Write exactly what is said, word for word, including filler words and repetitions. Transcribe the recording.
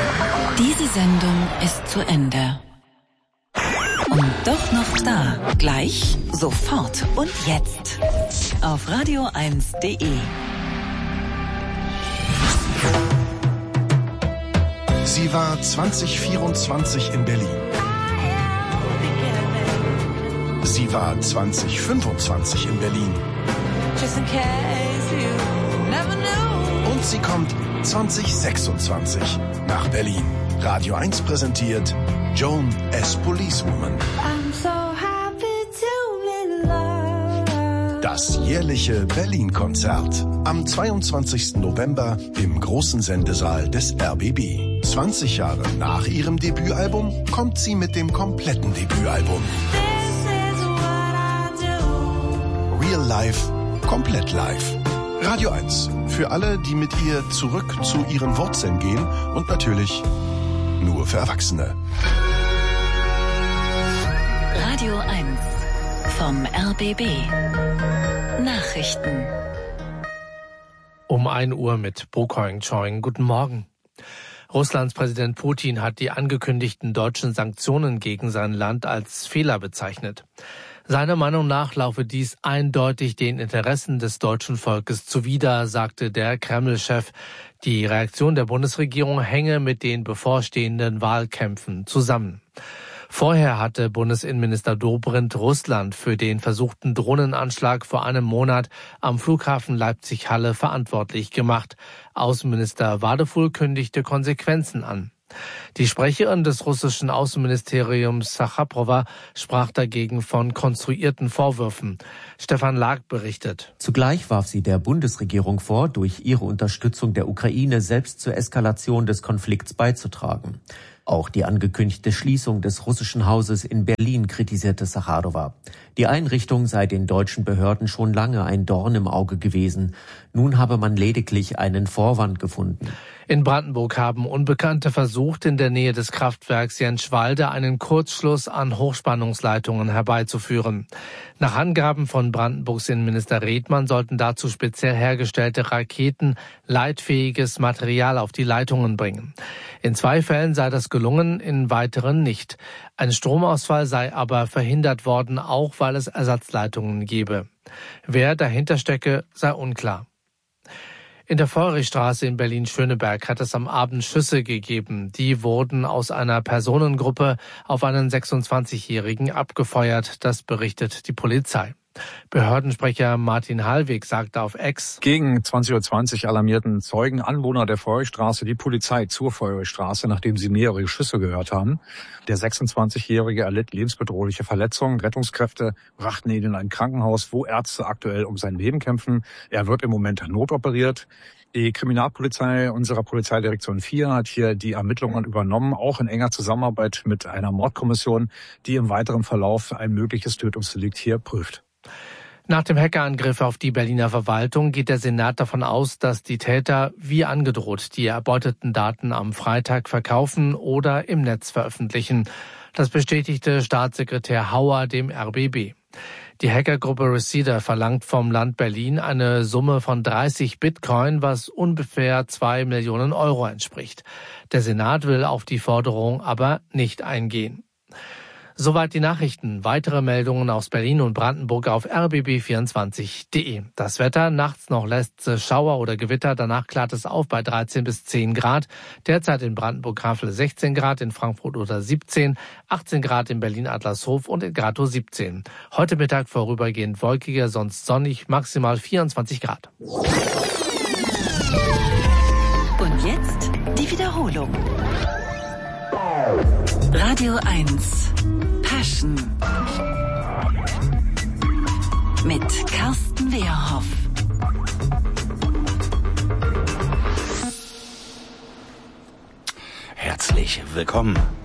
Diese Sendung ist zu Ende. Und doch noch da. Gleich, sofort und jetzt. Auf radio eins punkt de. Sie war zwanzig vierundzwanzig in Berlin. Sie war zwanzig fünfundzwanzig in Berlin. Und sie kommt zwanzig sechsundzwanzig nach Berlin. Radio eins präsentiert Joan as Policewoman. Das jährliche Berlin-Konzert. Am zweiundzwanzigsten November im großen Sendesaal des R B B. zwanzig Jahre nach ihrem Debütalbum kommt sie mit dem kompletten Debütalbum. Real Life, komplett live. Radio eins. Für alle, die mit ihr zurück zu ihren Wurzeln gehen und natürlich nur für Erwachsene. Radio eins vom R B B. Nachrichten. Um ein Uhr mit Bokoing Choing. Guten Morgen. Russlands Präsident Putin hat die angekündigten deutschen Sanktionen gegen sein Land als Fehler bezeichnet. Seiner Meinung nach laufe dies eindeutig den Interessen des deutschen Volkes zuwider, sagte der Kreml-Chef. Die Reaktion der Bundesregierung hänge mit den bevorstehenden Wahlkämpfen zusammen. Vorher hatte Bundesinnenminister Dobrindt Russland für den versuchten Drohnenanschlag vor einem Monat am Flughafen Leipzig-Halle verantwortlich gemacht. Außenminister Wadefuhl kündigte Konsequenzen an. Die Sprecherin des russischen Außenministeriums Sacharowa sprach dagegen von konstruierten Vorwürfen. Stefan Lag berichtet. Zugleich warf sie der Bundesregierung vor, durch ihre Unterstützung der Ukraine selbst zur Eskalation des Konflikts beizutragen. Auch die angekündigte Schließung des russischen Hauses in Berlin kritisierte Sacharowa. Die Einrichtung sei den deutschen Behörden schon lange ein Dorn im Auge gewesen. Nun habe man lediglich einen Vorwand gefunden. In Brandenburg haben Unbekannte versucht, in der Nähe des Kraftwerks Jenschwalde einen Kurzschluss an Hochspannungsleitungen herbeizuführen. Nach Angaben von Brandenburgs Innenminister Redmann sollten dazu speziell hergestellte Raketen leitfähiges Material auf die Leitungen bringen. In zwei Fällen sei das gelungen, in weiteren nicht. Ein Stromausfall sei aber verhindert worden, auch weil es Ersatzleitungen gebe. Wer dahinter stecke, sei unklar. In der Feuerichstraße in Berlin-Schöneberg hat es am Abend Schüsse gegeben. Die wurden aus einer Personengruppe auf einen sechsundzwanzigjährigen abgefeuert. Das berichtet die Polizei. Behördensprecher Martin Hallweg sagte auf X: Gegen zwanzig Uhr zwanzig alarmierten Zeugen, Anwohner der Feuerstraße, die Polizei zur Feuerstraße, nachdem sie mehrere Schüsse gehört haben. Der sechsundzwanzigjährige erlitt lebensbedrohliche Verletzungen. Rettungskräfte brachten ihn in ein Krankenhaus, wo Ärzte aktuell um sein Leben kämpfen. Er wird im Moment notoperiert. Die Kriminalpolizei unserer Polizeidirektion vier hat hier die Ermittlungen übernommen, auch in enger Zusammenarbeit mit einer Mordkommission, die im weiteren Verlauf ein mögliches Tötungsdelikt hier prüft. Nach dem Hackerangriff auf die Berliner Verwaltung geht der Senat davon aus, dass die Täter, wie angedroht, die erbeuteten Daten am Freitag verkaufen oder im Netz veröffentlichen. Das bestätigte Staatssekretär Hauer dem R B B. Die Hackergruppe Receider verlangt vom Land Berlin eine Summe von dreißig Bitcoin, was ungefähr zwei Millionen Euro entspricht. Der Senat will auf die Forderung aber nicht eingehen. Soweit die Nachrichten. Weitere Meldungen aus Berlin und Brandenburg auf r b b vierundzwanzig punkt de. Das Wetter, nachts noch letzte Schauer oder Gewitter, danach klart es auf bei dreizehn bis zehn Grad. Derzeit in Brandenburg-Havel sechzehn Grad, in Frankfurt oder siebzehn, achtzehn Grad in Berlin-Adlershof und in Gatow siebzehn. Heute Mittag vorübergehend wolkiger, sonst sonnig, maximal vierundzwanzig Grad. Und jetzt die Wiederholung. Radio eins Passion mit Carsten Wehrhoff. Herzlich willkommen.